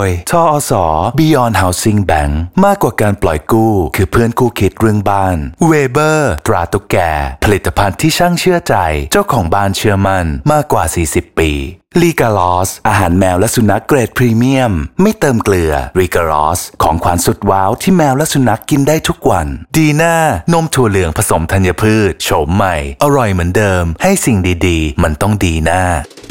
ยทอส Beyond Housing Bank มากกว่าการปล่อยกู้คือเพื่อนคู่คิดเรื่องบ้านเวเบอร์ตราตุ๊กแกผลิตภัณฑ์ที่ช่างเชื่อใจเจ้าของบ้านเชื่อมั่นมากกว่า40 ปีลีกาลอสอาหารแมวและสุนัขเกรดพรีเมียมไม่เติมเกลือลีกาลอสของขวัญสุดว้าวที่แมวและสุนัขกินได้ทุกวันดีน่านมถั่วเหลืองผสมธัญพืชโฉมใหม่อร่อยเหมือนเดิมให้สิ่งดีๆมันต้องดีน่า